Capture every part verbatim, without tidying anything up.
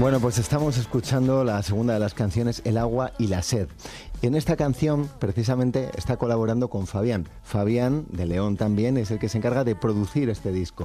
Bueno, pues estamos escuchando la segunda de las canciones, El agua y la sed. En esta canción, precisamente, está colaborando con Fabián. Fabián, de León también, es el que se encarga de producir este disco.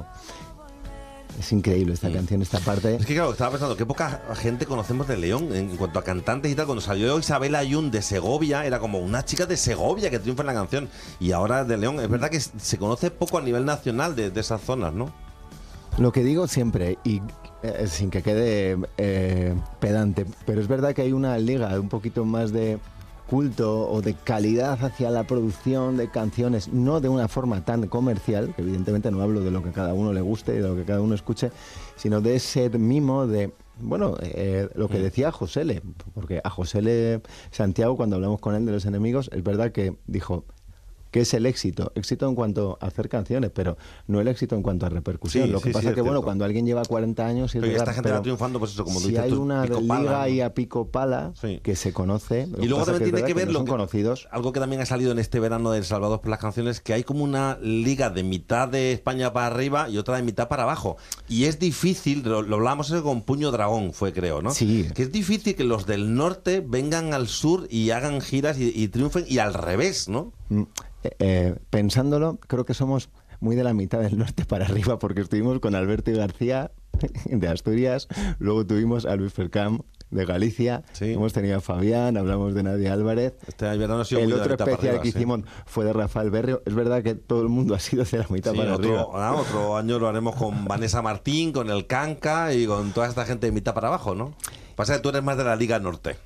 Es increíble esta mm. canción, esta parte. Es que claro, estaba pensando, qué poca gente conocemos de León en cuanto a cantantes y tal. Cuando salió Isabel Ayun de Segovia, era como una chica de Segovia que triunfa en la canción. Y ahora de León, es verdad que se conoce poco a nivel nacional de, de esas zonas, ¿no? Lo que digo siempre, y eh, sin que quede eh, pedante, pero es verdad que hay una liga un poquito más de culto o de calidad hacia la producción de canciones, no de una forma tan comercial, que evidentemente no hablo de lo que a cada uno le guste y de lo que cada uno escuche, sino de ese mimo de, bueno, eh, lo que decía Josele, porque a Josele Santiago, cuando hablamos con él de Los Enemigos, es verdad que dijo que es el éxito, éxito en cuanto a hacer canciones, pero no el éxito en cuanto a repercusión. Sí, lo que sí, pasa sí, es es que, cierto. bueno, cuando alguien lleva cuarenta años... Pero es esta verdad, gente pero va triunfando, pues eso, como tú si dices hay tú, una pico liga pala, ahí ¿no? a pico pala, Sí. que se conoce... Y luego también tiene que, que ver que lo no son que, conocidos. algo que también ha salido en este verano de El Salvador por las canciones, que hay como una liga de mitad de España para arriba y otra de mitad para abajo. Y es difícil, lo, lo hablábamos eso con Puño Dragón, fue creo, ¿no? Sí. Que es difícil que los del norte vengan al sur y hagan giras y, y triunfen, y al revés, ¿no? Mm, eh, eh, pensándolo, creo que somos muy de la mitad del norte para arriba, porque estuvimos con Alberto García de Asturias, luego tuvimos a Luis Fercam de Galicia, Sí. hemos tenido a Fabián, hablamos de Nadia Álvarez. Este verano ha sido El muy de la otro mitad para especial arriba, que sí. hicimos fue de Rafael Berrio. Es verdad que todo el mundo ha sido de la mitad Sí, para otro, arriba. ah, otro año lo haremos con Vanessa Martín, con el Canca y con toda esta gente de mitad para abajo, ¿no? Pasa que tú eres más de la Liga Norte.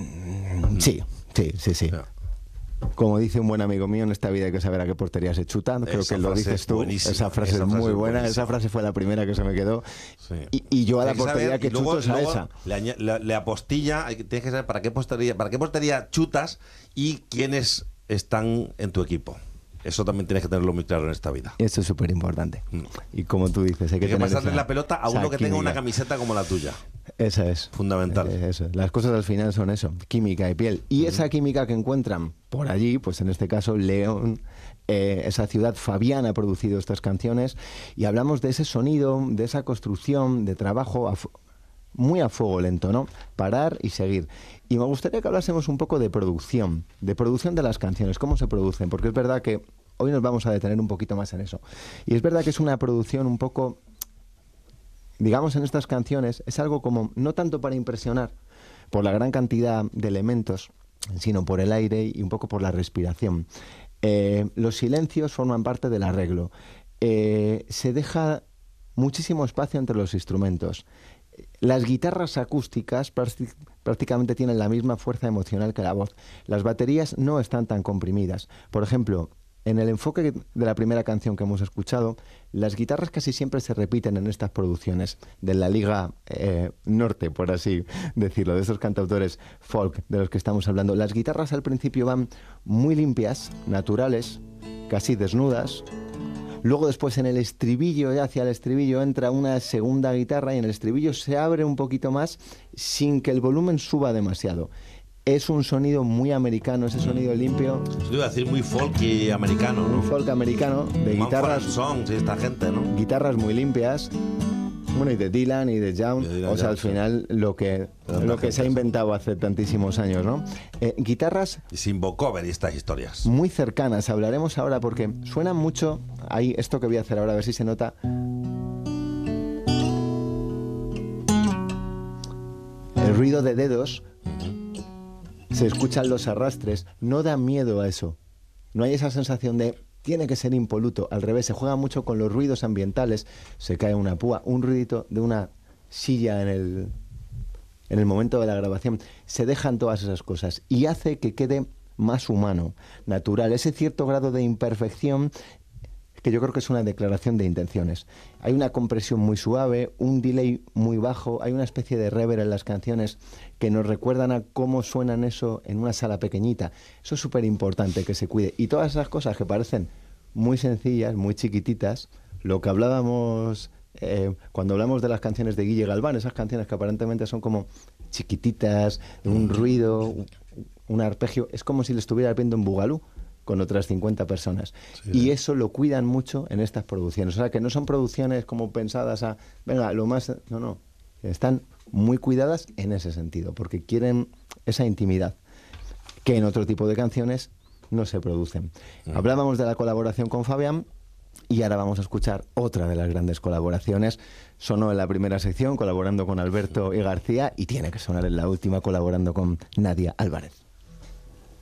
Sí, sí, sí, sí. Ya. Como dice un buen amigo mío, en esta vida hay que saber a qué portería se chuta. Creo Esa que lo frase dices es tú. buenísima. Esa frase Esa es frase muy es buena. buenísima. Esa frase fue la primera que se me quedó. Sí. Y, y yo a la Tienes portería saber, que y luego- chuto es a luego esa. Le, aña- le- le apostilla, hay que- tienes que saber para qué portería, para qué portería chutas y quiénes están en tu equipo. Eso también tienes que tenerlo muy claro en esta vida. Esto es súper importante. Mm. Y como tú dices, hay que, Hay que tener pasarle esa- la pelota a esa uno que tenga una química. camiseta como la tuya. Esa es. Fundamental. Eh, eso. Las cosas al final son eso, química y piel. Y esa química que encuentran por allí, pues en este caso León, eh, esa ciudad, Fabián ha producido estas canciones y hablamos de ese sonido, de esa construcción, de trabajo a fu- muy a fuego lento, ¿no? Parar y seguir. Y me gustaría que hablásemos un poco de producción, de producción de las canciones, cómo se producen, porque es verdad que hoy nos vamos a detener un poquito más en eso. Y es verdad que es una producción un poco, digamos, en estas canciones, es algo como, no tanto para impresionar por la gran cantidad de elementos, sino por el aire y un poco por la respiración. Eh, los silencios forman parte del arreglo. Eh, se deja muchísimo espacio entre los instrumentos. Las guitarras acústicas prácti- prácticamente tienen la misma fuerza emocional que la voz. Las baterías no están tan comprimidas. Por ejemplo, en el enfoque de la primera canción que hemos escuchado, las guitarras casi siempre se repiten en estas producciones de la Liga eh, Norte, por así decirlo, de esos cantautores folk de los que estamos hablando. Las guitarras al principio van muy limpias, naturales, casi desnudas. Luego después en el estribillo, ya hacia el estribillo, entra una segunda guitarra y en el estribillo se abre un poquito más sin que el volumen suba demasiado. Es un sonido muy americano, ese sonido limpio, Yo iba a decir muy folk y americano, ¿no? un folk americano, de Mumford guitarras, and Sons y esta gente, ¿no? guitarras muy limpias. Bueno, y de Dylan y de Young, Y de Dylan o sea, al Young, sí. final lo que, Tanta lo que se ha gente, sí. inventado hace tantísimos años, ¿no? Eh, guitarras Y sin vocoder y estas historias. muy cercanas, hablaremos ahora porque suenan mucho, ahí esto que voy a hacer ahora, a ver si se nota. El ruido de dedos, se escuchan los arrastres, no da miedo a eso. No hay esa sensación de tiene que ser impoluto, al revés, se juega mucho con los ruidos ambientales, se cae una púa, un ruidito de una silla en el, en el momento de la grabación, se dejan todas esas cosas y hace que quede más humano, natural, ese cierto grado de imperfección que yo creo que es una declaración de intenciones. Hay una compresión muy suave, un delay muy bajo, hay una especie de reverb en las canciones que nos recuerdan a cómo suenan eso en una sala pequeñita. Eso es súper importante que se cuide. Y todas esas cosas que parecen muy sencillas, muy chiquititas, lo que hablábamos eh, cuando hablamos de las canciones de Guille Galván, esas canciones que aparentemente son como chiquititas, un ruido, un, un arpegio, es como si le estuviera viendo en Bugalú con otras cincuenta personas. Sí. Y eso lo cuidan mucho en estas producciones. O sea, que no son producciones como pensadas a, venga, lo más... No, no. Están muy cuidadas en ese sentido, porque quieren esa intimidad que en otro tipo de canciones no se producen. Mm. Hablábamos de la colaboración con Fabián y ahora vamos a escuchar otra de las grandes colaboraciones. Sonó en la primera sección colaborando con Alberto y García y tiene que sonar en la última colaborando con Nadia Álvarez.